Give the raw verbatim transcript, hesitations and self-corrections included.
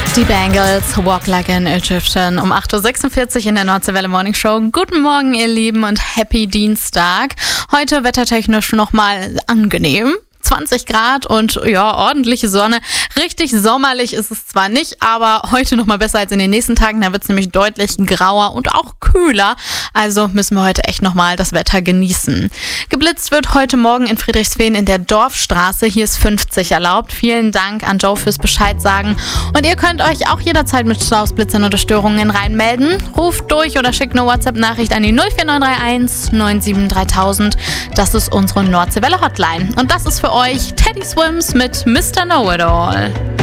Die Bangles, Walk Like an Egyptian, um acht Uhr sechsundvierzig in der Nordseewelle Morning Show. Guten Morgen, ihr Lieben, und Happy Dienstag. Heute wettertechnisch nochmal angenehm. zwanzig Grad und ja, ordentliche Sonne. Richtig sommerlich ist es zwar nicht, aber heute noch mal besser als in den nächsten Tagen. Da wird es nämlich deutlich grauer und auch kühler. Also müssen wir heute echt noch mal das Wetter genießen. Geblitzt wird heute Morgen in Friedrichsfehn in der Dorfstraße. Hier ist fünfzig erlaubt. Vielen Dank an Joe fürs Bescheid sagen. Und ihr könnt euch auch jederzeit mit Ausblitzern oder Störungen reinmelden. Ruft durch oder schickt eine WhatsApp-Nachricht an die null vier neun drei eins neun sieben drei tausend. Das ist unsere Nordseewelle Hotline. Und das ist für euch Teddy Swims mit Mister Know-It-All.